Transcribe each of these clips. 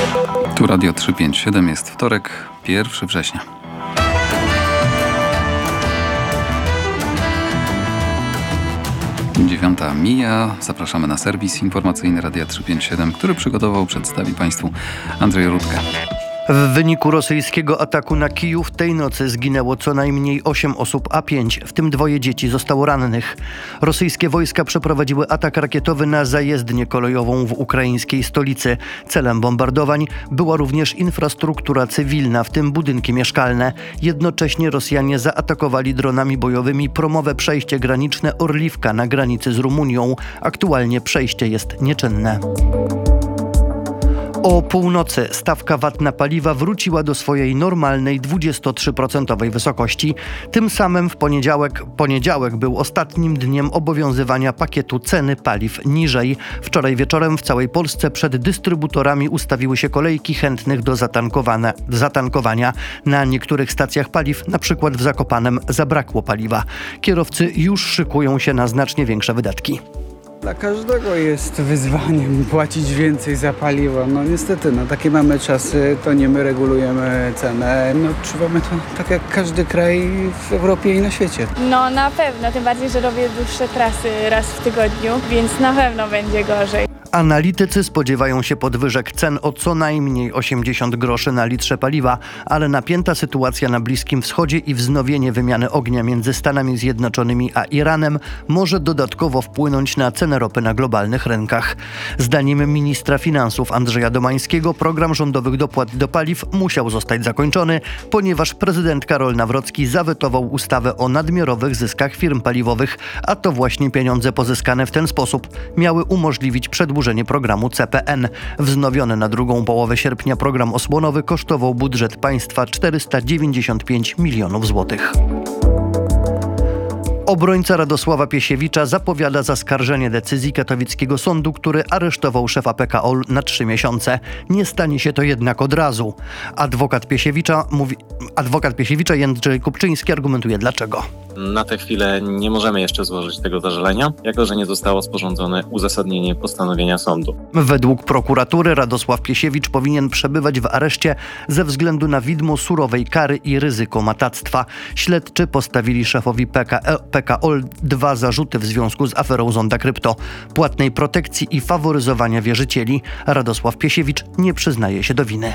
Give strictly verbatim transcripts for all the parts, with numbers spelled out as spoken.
Tu Radio trzysta pięćdziesiąt siedem, jest wtorek, pierwszego września. Dziewiąta mija. Zapraszamy na serwis informacyjny Radia trzysta pięćdziesiąt siedem, który przygotował, przedstawi Państwu Andrzej Rudkę. W wyniku rosyjskiego ataku na Kijów tej nocy zginęło co najmniej osiem osób, a pięć, w tym dwoje dzieci, zostało rannych. Rosyjskie wojska przeprowadziły atak rakietowy na zajezdnię kolejową w ukraińskiej stolicy. Celem bombardowań była również infrastruktura cywilna, w tym budynki mieszkalne. Jednocześnie Rosjanie zaatakowali dronami bojowymi promowe przejście graniczne Orliwka na granicy z Rumunią. Aktualnie przejście jest nieczynne. O północy stawka V A T na paliwa wróciła do swojej normalnej dwudziestotrzyprocentowej wysokości. Tym samym w poniedziałek, poniedziałek był ostatnim dniem obowiązywania pakietu ceny paliw niżej. Wczoraj wieczorem w całej Polsce przed dystrybutorami ustawiły się kolejki chętnych do zatankowania. zatankowania. Na niektórych stacjach paliw, na przykład w Zakopanem, zabrakło paliwa. Kierowcy już szykują się na znacznie większe wydatki. Dla każdego jest wyzwaniem płacić więcej za paliwo. No niestety, no takie mamy czasy, to nie my regulujemy cenę. No czuwamy to tak jak każdy kraj w Europie i na świecie. No na pewno, tym bardziej, że robię dłuższe trasy raz w tygodniu, więc na pewno będzie gorzej. Analitycy spodziewają się podwyżek cen o co najmniej osiemdziesiąt groszy na litrze paliwa, ale napięta sytuacja na Bliskim Wschodzie i wznowienie wymiany ognia między Stanami Zjednoczonymi a Iranem może dodatkowo wpłynąć na cenę ropy na globalnych rynkach. Zdaniem ministra finansów Andrzeja Domańskiego program rządowych dopłat do paliw musiał zostać zakończony, ponieważ prezydent Karol Nawrocki zawetował ustawę o nadmiarowych zyskach firm paliwowych, a to właśnie pieniądze pozyskane w ten sposób miały umożliwić przedłużenie programu C P N. Wznowiony na drugą połowę sierpnia program osłonowy kosztował budżet państwa czterysta dziewięćdziesiąt pięć milionów złotych. Obrońca Radosława Piesiewicza zapowiada zaskarżenie decyzji katowickiego sądu, który aresztował szefa P K O L na trzy miesiące. Nie stanie się to jednak od razu. Adwokat Piesiewicza mówi, adwokat Piesiewicza Jędrzej Kupczyński argumentuje dlaczego. Na tę chwilę nie możemy jeszcze złożyć tego zażalenia, jako że nie zostało sporządzone uzasadnienie postanowienia sądu. Według prokuratury Radosław Piesiewicz powinien przebywać w areszcie ze względu na widmo surowej kary i ryzyko matactwa. Śledczy postawili szefowi P K O L dwa zarzuty w związku z aferą Zonda Krypto: płatnej protekcji i faworyzowania wierzycieli. Radosław Piesiewicz nie przyznaje się do winy.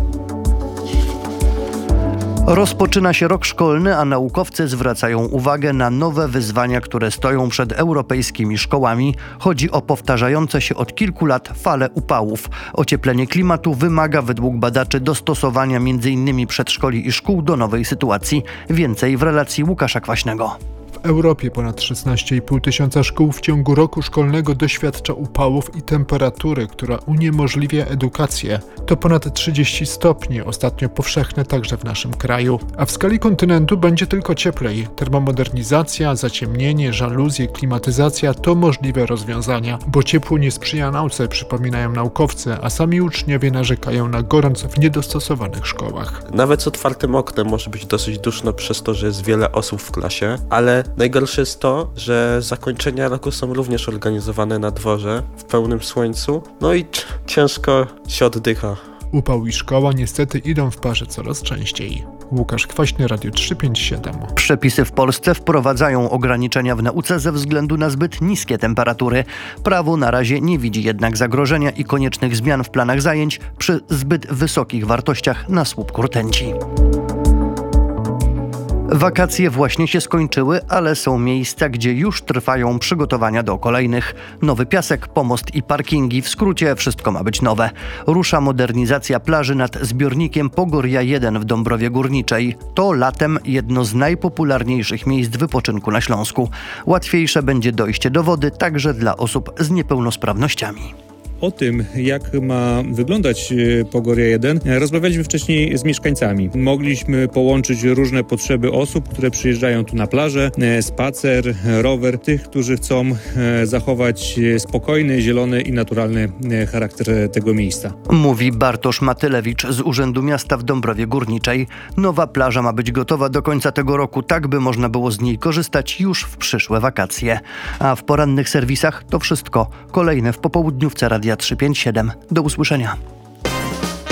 Rozpoczyna się rok szkolny, a naukowcy zwracają uwagę na nowe wyzwania, które stoją przed europejskimi szkołami. Chodzi o powtarzające się od kilku lat fale upałów. Ocieplenie klimatu wymaga według badaczy dostosowania między innymi przedszkoli i szkół do nowej sytuacji. Więcej w relacji Łukasza Kwaśnego. W Europie ponad szesnaście i pół tysiąca szkół w ciągu roku szkolnego doświadcza upałów i temperatury, która uniemożliwia edukację. To ponad trzydzieści stopni, ostatnio powszechne także w naszym kraju. A w skali kontynentu będzie tylko cieplej. Termomodernizacja, zaciemnienie, żaluzje, klimatyzacja to możliwe rozwiązania, bo ciepło nie sprzyja nauce, przypominają naukowcy, a sami uczniowie narzekają na gorąc w niedostosowanych szkołach. Nawet z otwartym oknem może być dosyć duszno przez to, że jest wiele osób w klasie, ale najgorsze jest to, że zakończenia roku są również organizowane na dworze, w pełnym słońcu, no i ciężko się oddycha. Upał i szkoła niestety idą w parze coraz częściej. Łukasz Kwaśny, Radio trzysta pięćdziesiąt siedem. Przepisy w Polsce wprowadzają ograniczenia w nauce ze względu na zbyt niskie temperatury. Prawo na razie nie widzi jednak zagrożenia i koniecznych zmian w planach zajęć przy zbyt wysokich wartościach na słupku rtęci. Wakacje właśnie się skończyły, ale są miejsca, gdzie już trwają przygotowania do kolejnych. Nowy piasek, pomost i parkingi. W skrócie wszystko ma być nowe. Rusza modernizacja plaży nad zbiornikiem Pogoria jeden w Dąbrowie Górniczej. To latem jedno z najpopularniejszych miejsc wypoczynku na Śląsku. Łatwiejsze będzie dojście do wody także dla osób z niepełnosprawnościami. O tym, jak ma wyglądać Pogoria jeden, rozmawialiśmy wcześniej z mieszkańcami. Mogliśmy połączyć różne potrzeby osób, które przyjeżdżają tu na plażę, spacer, rower, tych, którzy chcą zachować spokojny, zielony i naturalny charakter tego miejsca. Mówi Bartosz Matylewicz z Urzędu Miasta w Dąbrowie Górniczej. Nowa plaża ma być gotowa do końca tego roku, tak by można było z niej korzystać już w przyszłe wakacje. A w porannych serwisach to wszystko. Kolejne w popołudniówce Radia trzysta pięćdziesiąt siedem. Do usłyszenia.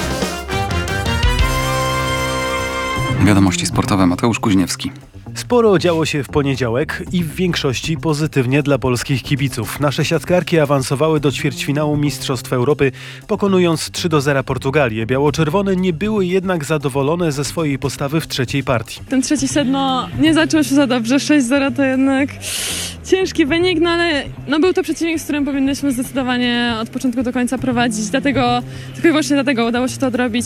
Wiadomości sportowe, Mateusz Kuźniewski. Sporo działo się w poniedziałek i w większości pozytywnie dla polskich kibiców. Nasze siatkarki awansowały do ćwierćfinału Mistrzostw Europy, pokonując trzy do zera Portugalię. Biało-czerwone nie były jednak zadowolone ze swojej postawy w trzeciej partii. Ten trzeci set no, nie zaczął się za dobrze, sześć zero to jednak ciężki wynik, no ale no, był to przeciwnik, z którym powinnyśmy zdecydowanie od początku do końca prowadzić, dlatego, tylko i właśnie dlatego udało się to odrobić.